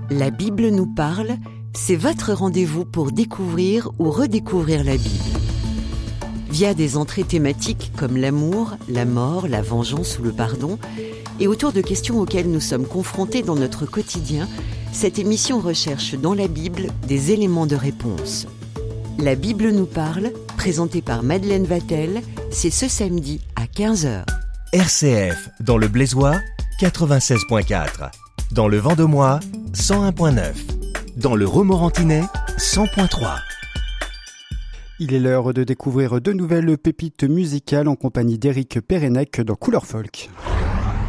La Bible nous parle, c'est votre rendez-vous pour découvrir ou redécouvrir la Bible. Via des entrées thématiques comme l'amour, la mort, la vengeance ou le pardon, et autour de questions auxquelles nous sommes confrontés dans notre quotidien, cette émission recherche dans la Bible des éléments de réponse. La Bible nous parle, présentée par Madeleine Vatel, c'est ce samedi à 15h. RCF, dans le Blaisois, 96.4. Dans le Vendomois, 101.9. Dans le Romorantinais, 100.3. Il est l'heure de découvrir de nouvelles pépites musicales en compagnie d'Éric Pérenec dans Couleur Folk.